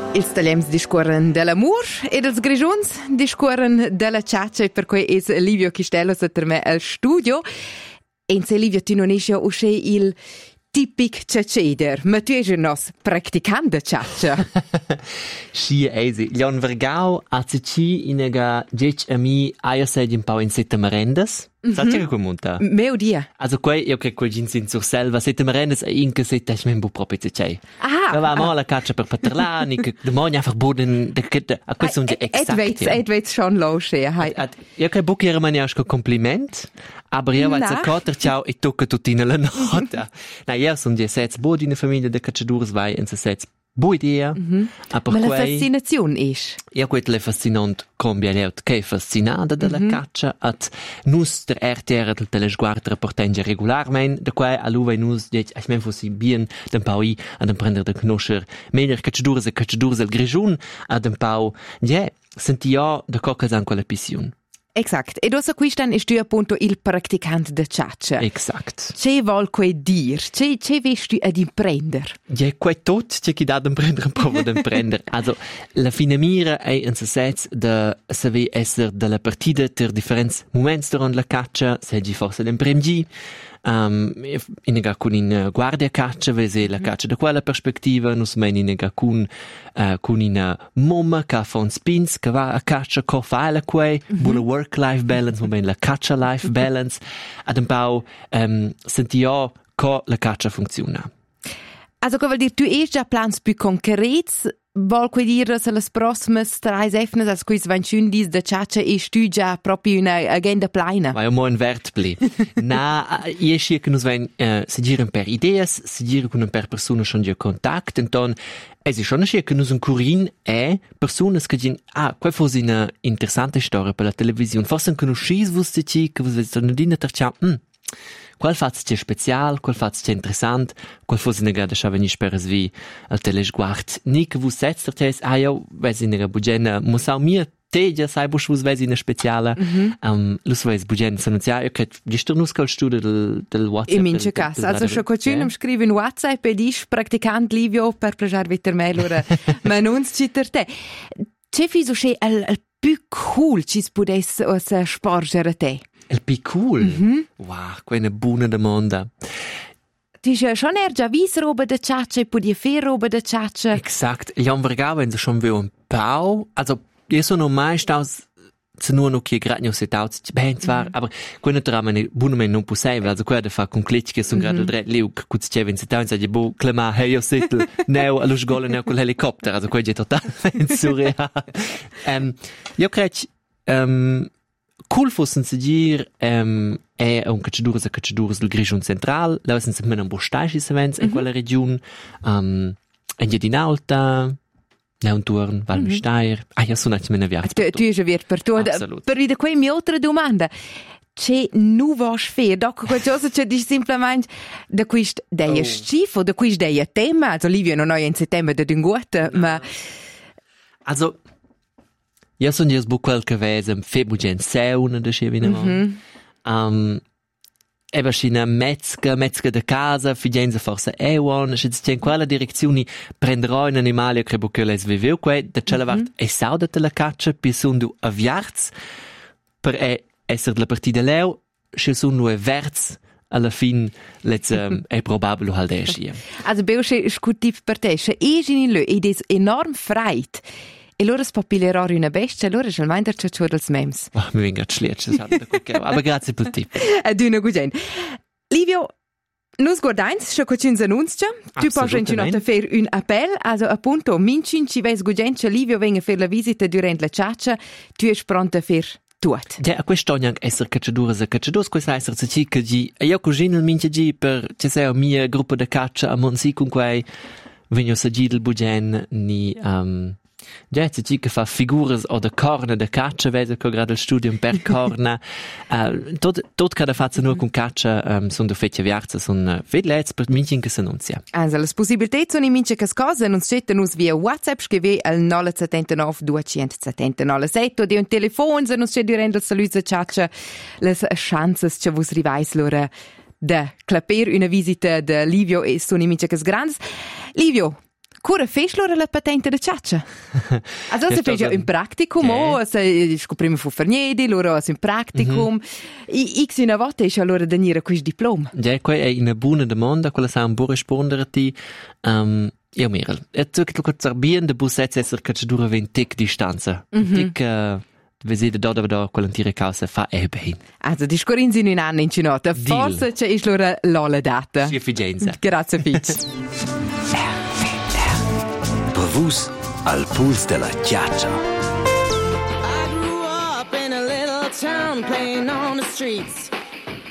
Ils tagliems discorren dell'amor ed ils grigiuns discorren della ciaccia, per cui es Livio Chistello per me al studio. E se Livio tu non esci usce il tipic ciaceder, ma tu esci nos practicant de ciaccia. Schi eisi. Leon Vergau a cici inega gec a mi aia sedi un pau in sette merendas. Sai che comunta? Meu dia. Also quei io che quel gin sin sur selva sette merendas e in che sette ich membo proprio cici. Ah. Va ma la caccia per paterlani che domani einfach boden de che a questo un exact. Et veits schon losche. Io che bucchiere maniasco compliment, aber io vaig a cotter ciao e tocca tutina la nota. Na io son die sets bodine famiglia de cacciadures vai in se sets buona idea. Ma la fascinazione is. Io quet le fascinant combia leut che fascinada della caccia at nus der RTR del telesguard reportenge regularmente da quai a luva nus det ich men fossi bien den paui an den prender de knoscher meiner cacciadures del grigiun ad den pau senti io de coccas an quella pisciun. Exact. Ed ossa quistan ist tu appunto il praticante de ciaccia. Exact. Ce vol quei dir? Ce vesti tu ad imprender? Ja, quei tot, ce chi da d'imprender un po' d'imprender. Also, la fine mira è in se sets de saver esser de la partida ter differents moments durant la caccia, seggi forse l'impremgi, inega con in guardia caccia, vese la caccia da quella perspectiva, nus men inega con in momma ca fon spins, ca va a caccia, co fa la quei, buona work-life balance, mo ben la caccia-life balance, ad un pau senti io co la caccia funziona. Also, che vuol dire, tu hai già plans più concreti? Vuol dire se las prossimas 3 sefnas, als quis 21 dis de ciaccia, ist tu già proprio una agenda plena? Vai mo un vert pli. Na, io scia che nus vein se giren per ideas, se giren con per persona schon già contact, enton es ist schon scia che nus un curin personas che gin, quei fosse una interessante storia per la televisione, forse anche conoscis vos de ci, che vos vedete nudina tercia, qual fat's c'è special, qual fat's c'è interessant, qual fosse nega da schavenis per svi al telesguard. Ni che vos setzt tes, io vesi nega bugena, musau mir teja sai busch vos vesi na speciala. Lus vesi bugena s'annunzia, io che gesternus col studio del WhatsApp. In mince cas, also scho qualcun scrive in WhatsApp e dis practicant Livio per plagiar viter me lura, ma non citer te. C'è fiso che al più cool ci spodesse os sporgere te. El più cool? Wow, quella buona domanda. Tu hai schon già visto roba da ciaccia e poi fare roba da ciaccia? Exakt. Io vergavo wenn sie schon will ein Pau. Also, io sono mai staus zu nur noch hier gerade nicht setaut. Ben zwar, aber quella trama ne buonamente non possibile. Also, quella da fa con clicche sono gerade dret liuk. Gut, c'è wenn setaut sai bo clema hey io settel. Neo allo sgole neo col helicopter. Also, quella è totalmente surreal. Io credo cool fossen se dir è un cacciadures del Grigiun Central, la sen se men un bostaixi events in quella region, en Jedinalta, Leonturn, Val Müstair. Io sono anche meno viaggio. Tu hai già visto per tu. Per vedere qui mia altra domanda. C'è nuova sfera, dopo qualcosa c'è di semplicemente da questo dei schifo, da questo dei tema, also Livio non ho in tema da dunguata, ma also io sono già sbucquel che vese febugen seuna da scevina. Eba scina metzga da casa, figenza forse ewan, se c'è in quella direzione prenderò un animale che bucqueles viveu, que da cella vart e saudata la caccia, pi sundu a viarz, per esser la partita leu, se sundu a verz, alla fin è probabile halt esci. Also beusche scutif per te, se in lo ed es enorm freit. E loro spapillerò una bestia, allora c'è il minder c'è dels memes. Mi venga a schlierci, aber grazie per il tip. Ad una gugen. Livio, nus guardains, c'è qualcuno annunzia, tu puoi anche fare un appel, also appunto, mincin ci ves gugencia, Livio venga a fare la visita durante la ciaccia, tu es pronta a fare tuot. Ja, questo ogni anche essere cacciadores, questo essere se ci che gi, io cugino il mince gi per, ci sei un mio gruppo di caccia a Monsi con quei, vengo a saggi del bugen, ni, ja, c'è chi che fa figuras o da corna da caccia, vede che grado il studium per corna. Tot cada faccia nur con caccia sono da fecce viarza, sono vedlets per minchen che s'annunzia. Also, le possibilità sono in minche che cose, non scettano via WhatsApp, scrive al 979 279 7 o di un telefono, se non c'è durante il saluto caccia, le chance che vos rivais loro da clapere una visita da Livio e sono in minche che grandi. Livio, cura fes loro la patente da ciaccia? Also se fes ja in practicum, se scoprimo fu Ferniedi, loro as in practicum. X una volta è allora da nire quis diploma. Ja, quei è una buona domanda, quella sa un buon rispondere a ti. Io Mirel, e tu che tu zerbien de bussetz esser che ci dura 20 tic distanza. Tic vesede da quell'antire causa fa bene. Also di scorinzi in un anno in cinota. Forse c'è is loro l'ola data. Sì, efficienza. Grazie Fitch. Pavus al puls della chiaccia. I grew up in a little town playing on the streets.